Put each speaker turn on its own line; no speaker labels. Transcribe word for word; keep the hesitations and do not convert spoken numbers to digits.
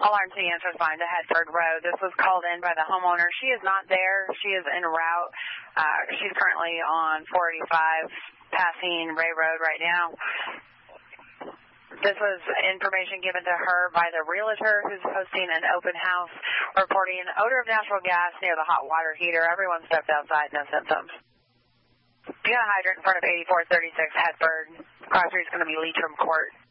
Alarm City answers line to Hedford Road. This was called in by the homeowner. She is not there. She is en route. Uh, she's currently on four eighty-five, passing Ray Road right now. This was information given to her by the realtor who's hosting an open house, reporting an odor of natural gas near the hot water heater. Everyone stepped outside, no symptoms. You got a hydrant in front of eighty-four thirty-six Hedford. Cross street's going to be Leitrim Court.